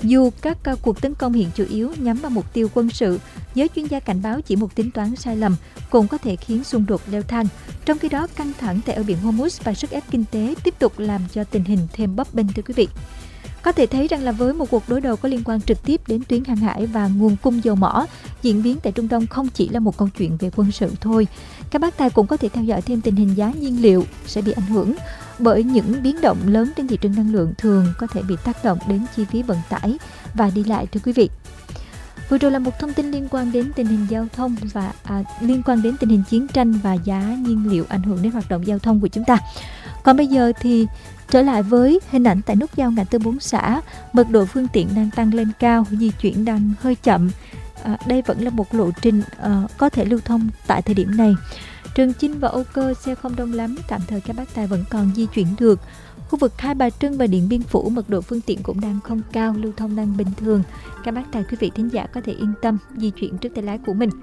Dù các cuộc tấn công hiện chủ yếu nhắm vào mục tiêu quân sự, giới chuyên gia cảnh báo chỉ một tính toán sai lầm cũng có thể khiến xung đột leo thang. Trong khi đó, căng thẳng tại eo biển Hormuz và sức ép kinh tế tiếp tục làm cho tình hình thêm bấp bênh, thưa quý vị. Có thể thấy rằng là với một cuộc đối đầu có liên quan trực tiếp đến tuyến hàng hải và nguồn cung dầu mỏ, diễn biến tại Trung Đông không chỉ là một câu chuyện về quân sự thôi. Các bác tài cũng có thể theo dõi thêm tình hình giá nhiên liệu sẽ bị ảnh hưởng bởi những biến động lớn trên thị trường năng lượng thường có thể bị tác động đến chi phí vận tải và đi lại, thưa quý vị. Vừa rồi là một thông tin liên quan đến tình hình giao thông và liên quan đến tình hình chiến tranh và giá nhiên liệu ảnh hưởng đến hoạt động giao thông của chúng ta. Còn bây giờ thì trở lại với hình ảnh tại nút giao ngã tư 4 xã, mật độ phương tiện đang tăng lên cao, di chuyển đang hơi chậm. Đây vẫn là một lộ trình có thể lưu thông tại thời điểm này. Trường Chinh và Âu Cơ xe không đông lắm, tạm thời các bác tài vẫn còn di chuyển được. Khu vực Hai Bà Trưng và Điện Biên Phủ, mật độ phương tiện cũng đang không cao, lưu thông đang bình thường. Các bác tài, quý vị thính giả có thể yên tâm di chuyển trước tay lái của mình.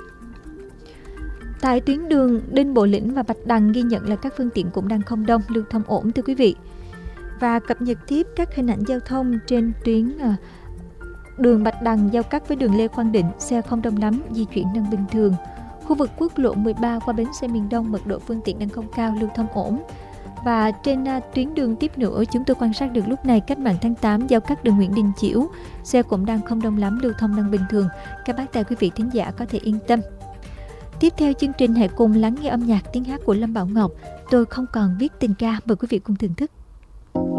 Tại tuyến đường Đinh Bộ Lĩnh và Bạch Đằng ghi nhận là các phương tiện cũng đang không đông, lưu thông ổn, thưa quý vị. Và cập nhật tiếp các hình ảnh giao thông trên tuyến đường Bạch Đằng giao cắt với đường Lê Quang Định, xe không đông lắm, di chuyển đang bình thường. Khu vực quốc lộ 13 qua bến xe miền Đông, mật độ phương tiện đang không cao, lưu thông ổn. Và trên tuyến đường tiếp nữa, chúng tôi quan sát được lúc này Cách mạng tháng 8 giao cắt đường Nguyễn Đình Chiểu, xe cũng đang không đông lắm, lưu thông đang bình thường. Các bác tài, quý vị thính giả có thể yên tâm. Tiếp theo chương trình hãy cùng lắng nghe âm nhạc tiếng hát của Lâm Bảo Ngọc, Tôi Không Còn Viết Tình Ca. Mời quý vị cùng thưởng thức.